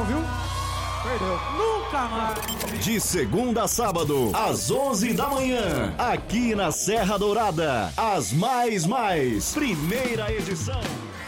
viu? Perdeu. Nunca mais. De segunda a sábado, às 11 da manhã, aqui na Serra Dourada, as mais, primeira edição.